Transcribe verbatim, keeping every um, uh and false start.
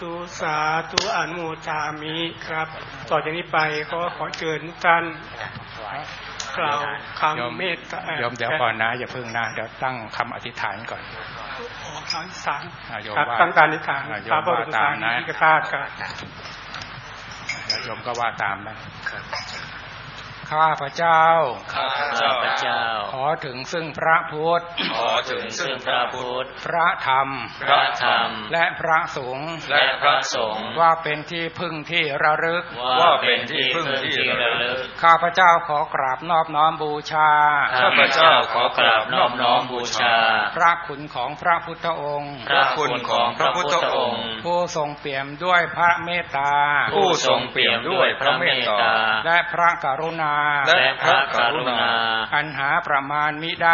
ตุสาธุอนุโมทามิครับต่อจากนี้ไปก็ขอเชิญทุกท่านกล่าวคำเมตตายอมเดี๋ยวก่อนนะอย่าเพิ่งนะเดี๋ยวตั้งคำอธิษฐานก่อนขอคำอธิษฐานครับตั้งการอธิษฐานพระบรมสารีริกธาตุครับโยมก็ว่าตามนะข้าพเจ้าข้าพเจ้าขอถึงซึ่งพระพุทธขอถึงซึ่งพระพุทธพระธรรมพระธรรมและพระสงฆ์และพระสงฆ์ว่าเป็นที่พึ่งที่ระลึกว่าเป็นที่พึ่งที่ระลึกข้าพเจ้าขอกราบนอบน้อมบูชาข้าพเจ้าขอกราบนอบน้อมบูชาพระคุณของพระพุทธองค์พระคุณของพระพุทธองค์ผู้ทรงเปี่ยมด้วยพระเมตตาผู้ทรงเปี่ยมด้วยพระเมตตาและพระกรุณาและพระกรุณาอันหาประมาณมิได้